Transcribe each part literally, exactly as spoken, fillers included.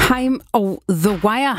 Time og The Wire.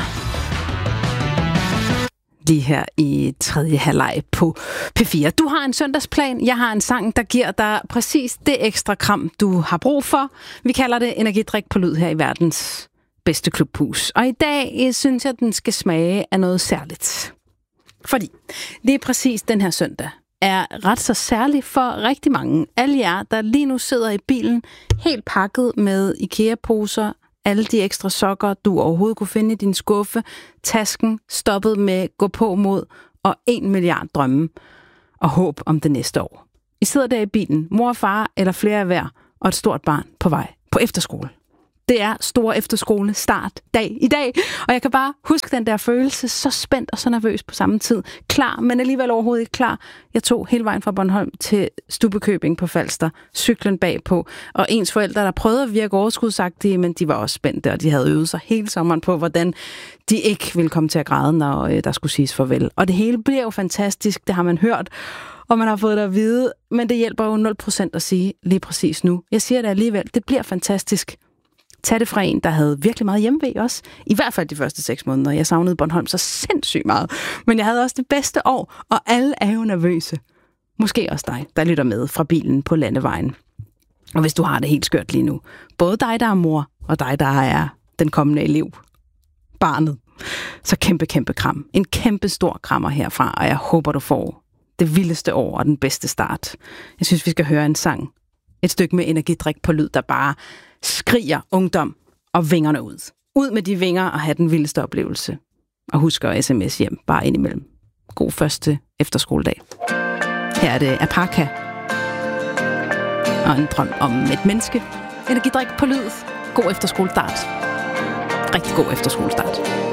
Lige her i tredje halvleg på P fire. Du har en søndagsplan. Jeg har en sang, der giver dig præcis det ekstra kram, du har brug for. Vi kalder det energidrik på lyd her i verdens bedste klubhus. Og i dag synes jeg, den skal smage af noget særligt. Fordi det er præcis den her søndag er ret så særlig for rigtig mange. Alle jer, der lige nu sidder i bilen, helt pakket med IKEA-poser, alle de ekstra sokker, du overhovedet kunne finde i din skuffe, tasken stoppet med gå på mod og en milliard drømme og håb om det næste år. I sidder der i bilen, mor og far eller flere af hver, og et stort barn på vej på efterskole. Det er stor efterskole start dag i dag, og jeg kan bare huske den der følelse, så spændt og så nervøs på samme tid. Klar, men alligevel overhovedet ikke klar. Jeg tog hele vejen fra Bornholm til Stubbekøbing på Falster, cyklen bagpå, og ens forældre, der prøvede at virke overskudsagtige, men de var også spændte, og de havde øvet sig hele sommeren på, hvordan de ikke ville komme til at græde, når øh, der skulle siges farvel. Og det hele bliver jo fantastisk, det har man hørt, og man har fået det at vide, men det hjælper jo nul procent at sige lige præcis nu. Jeg siger det alligevel, det bliver fantastisk. Tag det fra en, der havde virkelig meget hjemmevæg også. I hvert fald de første seks måneder. Jeg savnede Bornholm så sindssygt meget. Men jeg havde også det bedste år, og alle er jo nervøse. Måske også dig, der lytter med fra bilen på landevejen. Og hvis du har det helt skørt lige nu. Både dig, der er mor, og dig, der er den kommende elev. Barnet. Så kæmpe, kæmpe kram. En kæmpe stor krammer herfra, og jeg håber, du får det vildeste år og den bedste start. Jeg synes, vi skal høre en sang. Et stykke med energidrik på lyd, der bare skriger ungdom og vingerne ud. Ud med de vinger og have den vildeste oplevelse. Og husk at sms hjem bare indimellem. God første efterskoledag. Her er det Apaka. Og en drøm om et menneske. Energidrik på lyd. God efterskolestart. Rigtig god efterskolestart.